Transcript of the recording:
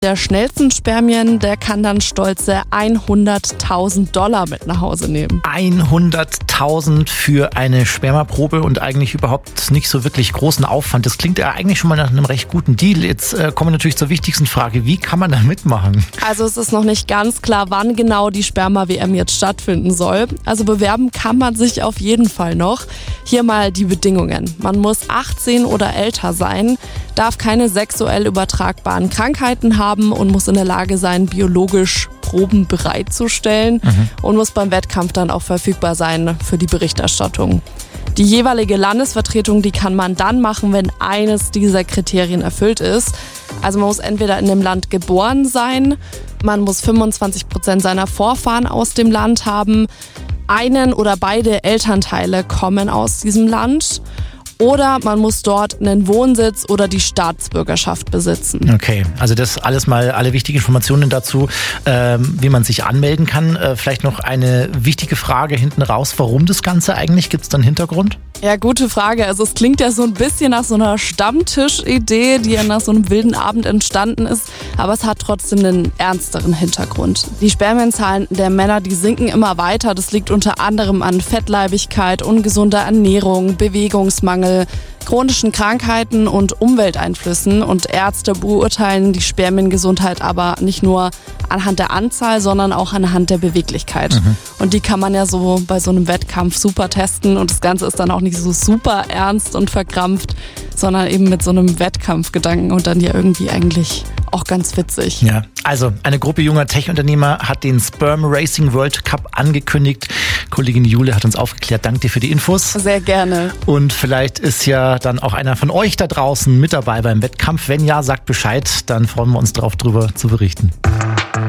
Der schnellsten Spermien, der kann dann stolze $100.000 mit nach Hause nehmen. 100.000 für eine Spermaprobe und eigentlich überhaupt nicht so wirklich großen Aufwand. Das klingt ja eigentlich schon mal nach einem recht guten Deal. Jetzt kommen wir natürlich zur wichtigsten Frage. Wie kann man da mitmachen? Also es ist noch nicht ganz klar, wann genau die Sperma-WM jetzt stattfinden soll. Also bewerben kann man sich auf jeden Fall noch. Hier mal die Bedingungen. Man muss 18 oder älter sein, darf keine sexuell übertragbaren Krankheiten haben und muss in der Lage sein, biologisch Proben bereitzustellen und muss beim Wettkampf dann auch verfügbar sein für die Berichterstattung. Die jeweilige Landesvertretung, die kann man dann machen, wenn eines dieser Kriterien erfüllt ist. Also man muss entweder in dem Land geboren sein, man muss 25% seiner Vorfahren aus dem Land haben, einen oder beide Elternteile kommen aus diesem Land. Oder man muss dort einen Wohnsitz oder die Staatsbürgerschaft besitzen. Okay, also das alles mal, alle wichtigen Informationen dazu, wie man sich anmelden kann. Vielleicht noch eine wichtige Frage hinten raus. Warum das Ganze eigentlich? Gibt es da einen Hintergrund? Ja, gute Frage. Also es klingt ja so ein bisschen nach so einer Stammtischidee, die ja nach so einem wilden Abend entstanden ist. Aber es hat trotzdem einen ernsteren Hintergrund. Die Spermienzahlen der Männer, die sinken immer weiter. Das liegt unter anderem an Fettleibigkeit, ungesunder Ernährung, Bewegungsmangel, chronischen Krankheiten und Umwelteinflüssen. Und Ärzte beurteilen die Spermiengesundheit aber nicht nur anhand der Anzahl, sondern auch anhand der Beweglichkeit. Und die kann man ja so bei so einem Wettkampf super testen. Und das Ganze ist dann auch nicht so super ernst und verkrampft, sondern eben mit so einem Wettkampfgedanken und dann ja irgendwie eigentlich auch ganz witzig. Ja, also eine Gruppe junger Tech-Unternehmer hat den Sperm Racing World Cup angekündigt. Kollegin Jule hat uns aufgeklärt. Danke dir für die Infos. Sehr gerne. Und vielleicht ist ja dann auch einer von euch da draußen mit dabei beim Wettkampf. Wenn ja, sagt Bescheid. Dann freuen wir uns drauf, drüber zu berichten.